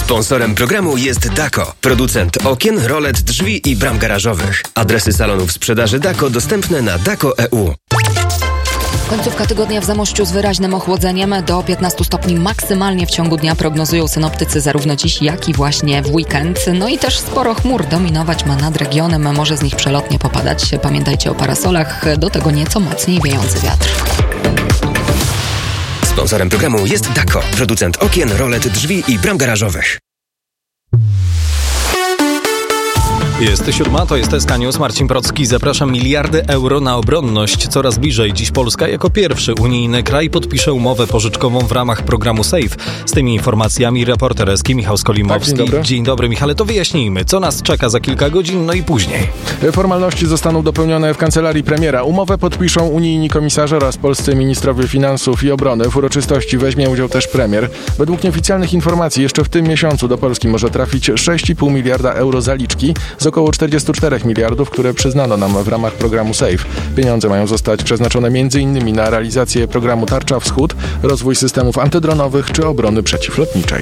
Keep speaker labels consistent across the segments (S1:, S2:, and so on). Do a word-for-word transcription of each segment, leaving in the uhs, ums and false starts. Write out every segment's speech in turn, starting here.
S1: Sponsorem programu jest Dako, producent okien, rolet, drzwi i bram garażowych. Adresy salonów sprzedaży Dako dostępne na dako kropka e u.
S2: Końcówka tygodnia w Zamościu z wyraźnym ochłodzeniem do piętnastu stopni maksymalnie w ciągu dnia prognozują synoptycy zarówno dziś, jak i właśnie w weekend. No i też sporo chmur dominować ma nad regionem, może z nich przelotnie popadać. Pamiętajcie o parasolach, do tego nieco mocniej wiejący wiatr.
S1: Sponsorem programu jest Dako, producent okien, rolet, drzwi i bram garażowych.
S3: Jest siódma, to jest S K News, Marcin Procki. Zapraszam. Miliardy euro na obronność. Coraz bliżej. Dziś Polska jako pierwszy unijny kraj podpisze umowę pożyczkową w ramach programu SAFE. Z tymi informacjami reporter S K Michał Skolimowski.
S4: Tak, dzień dobry.
S3: Dzień dobry, Michale. To wyjaśnijmy, co nas czeka za kilka godzin, no i później.
S4: Formalności zostaną dopełnione w kancelarii premiera. Umowę podpiszą unijni komisarze oraz polscy ministrowie finansów i obrony. W uroczystości weźmie udział też premier. Według nieoficjalnych informacji jeszcze w tym miesiącu do Polski może trafić sześć i pół miliarda euro zaliczki z około czterdzieści cztery miliardów, które przyznano nam w ramach programu SAFE. Pieniądze mają zostać przeznaczone między innymi na realizację programu Tarcza Wschód, rozwój systemów antydronowych czy obrony przeciwlotniczej.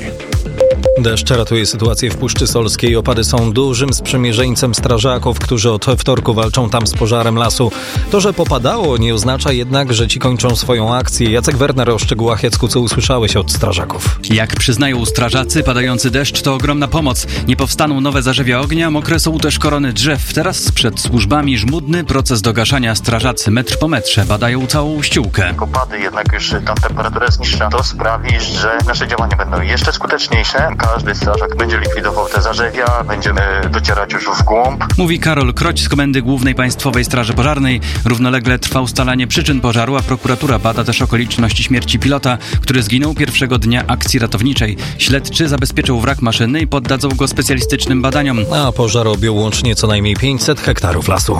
S3: Deszcz ratuje sytuację w Puszczy Solskiej. Opady są dużym sprzymierzeńcem strażaków, którzy od wtorku walczą tam z pożarem lasu. To, że popadało, nie oznacza jednak, że ci kończą swoją akcję. Jacek Werner o szczegółach. Jacku, co usłyszałeś od strażaków?
S5: Jak przyznają strażacy, padający deszcz to ogromna pomoc. Nie powstaną nowe zarzewia ognia, mokre są też korony drzew. Teraz przed służbami żmudny proces dogaszania. Strażacy metr po metrze badają całą ściółkę.
S6: Opady, jednak już tam temperatura jest niższa. To sprawi, że nasze działania będą jeszcze skuteczniejsze. Każdy strażak będzie likwidował te zarzewia, będziemy docierać już w głąb.
S5: Mówi Karol Kroć z Komendy Głównej Państwowej Straży Pożarnej. Równolegle trwa ustalanie przyczyn pożaru, a prokuratura bada też okoliczności śmierci pilota, który zginął pierwszego dnia akcji ratowniczej. Śledczy zabezpieczą wrak maszyny i poddadzą go specjalistycznym badaniom.
S3: A pożar objął łącznie co najmniej pięćset hektarów lasu.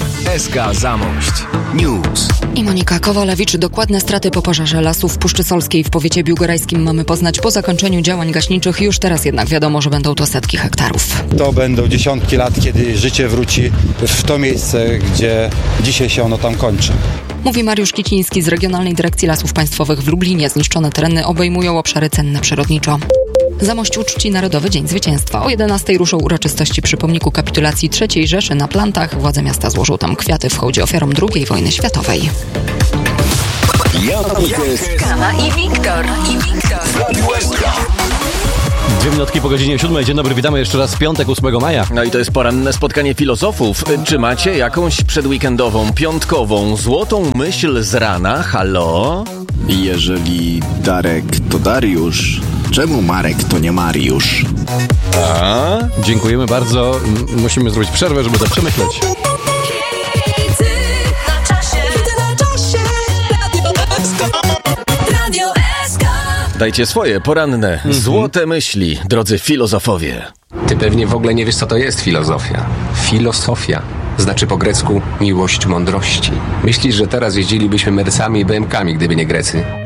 S1: S K Zamość News.
S2: I Monika Kowalewicz. Dokładne straty po pożarze lasu w Puszczy Solskiej w powiecie biłgorajskim mamy poznać po zakończeniu działań gaśniczych. Już teraz jednak wiadomo, że będą to setki hektarów.
S7: To będą dziesiątki lat, kiedy życie wróci w to miejsce, gdzie dzisiaj się ono tam kończy.
S2: Mówi Mariusz Kiciński z Regionalnej Dyrekcji Lasów Państwowych w Lublinie. Zniszczone tereny obejmują obszary cenne przyrodniczo. Zamość uczci Narodowy Dzień Zwycięstwa. O jedenastej ruszą uroczystości przy pomniku kapitulacji trzeciej Rzeszy na Plantach. Władze miasta złożą tam kwiaty w hołdzie ofiarom drugiej wojny światowej.
S8: Kama i Wiktor. I Wiktor.
S3: Dwie minutki po godzinie siódmej. Dzień dobry, witamy jeszcze raz w piątek, ósmego maja.
S1: No i to jest poranne spotkanie filozofów. Czy macie jakąś przedweekendową, piątkową, złotą myśl z rana? Halo?
S9: Jeżeli Darek to Dariusz, czemu Marek to nie Mariusz?
S3: A? Dziękujemy bardzo. M- musimy zrobić przerwę, żeby to przemyśleć.
S1: Dajcie swoje poranne, mm-hmm. złote myśli, drodzy filozofowie.
S10: Ty pewnie w ogóle nie wiesz, co to jest filozofia. Filosofia znaczy po grecku miłość mądrości. Myślisz, że teraz jeździlibyśmy Mercami i B M kami, gdyby nie Grecy?